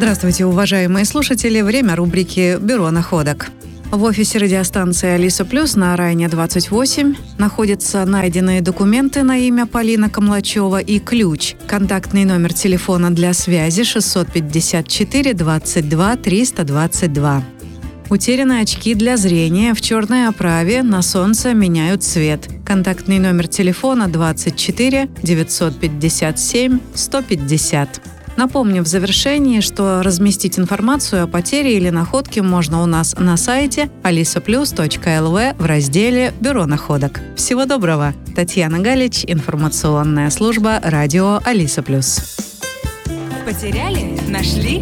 Здравствуйте, уважаемые слушатели. Время рубрики «Бюро находок». В офисе радиостанции «Алиса Плюс» на Райне 28 находятся найденные документы на имя Полина Камлачева и ключ. Контактный номер телефона для связи 654 22 322. Утеряны очки для зрения в черной оправе, на солнце меняют цвет. Контактный номер телефона 24 957 150. Напомню в завершении, что разместить информацию о потере или находке можно у нас на сайте alisaplus.lv в разделе «Бюро находок». Всего доброго! Татьяна Галич, информационная служба радио Алиса Плюс. Потеряли? Нашли?